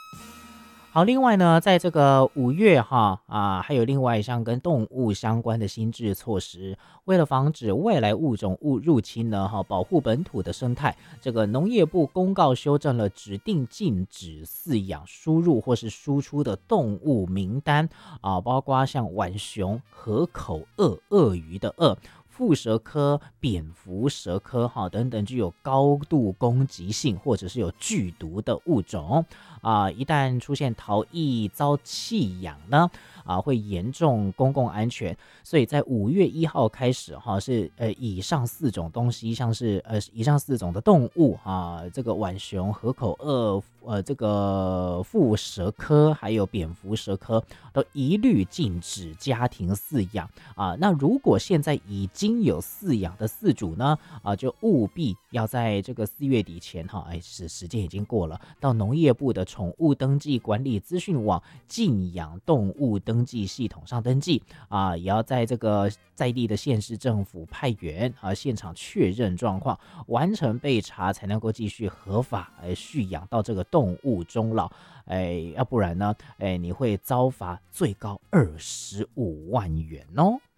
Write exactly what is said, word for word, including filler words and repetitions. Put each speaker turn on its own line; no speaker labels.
好，另外呢，在这个五月哈啊，还有另外一项跟动物相关的新制措施，为了防止外来物种物入侵呢，哈，保护本土的生态，这个农业部公告修正了指定禁止饲养、输入或是输出的动物名单啊，包括像浣熊、河口鳄、鳄鱼的鳄。蝮蛇科、蝙蝠蛇科哈等等具有高度攻击性或者是有剧毒的物种啊，一旦出现逃逸遭弃养呢啊，会严重公共安全。所以在五月一号开始哈，是呃以上四种东西，像是呃以上四种的动物啊，这个浣熊、河口鳄、呃这个蝮蛇科还有蝙蝠蛇科都一律禁止家庭饲养啊。那如果现在已经有饲养的饲主呢，啊，就务必要在这个四月底前哈，哎，是时间已经过了，到农业部的宠物登记管理资讯网禁养动物登记系统上登记啊，也要在这个在地的县市政府派员啊，现场确认状况，完成备查才能够继续合法哎蓄养到这个动物终老，哎，要不然呢，哎，你会遭罚最高二十五万元哦。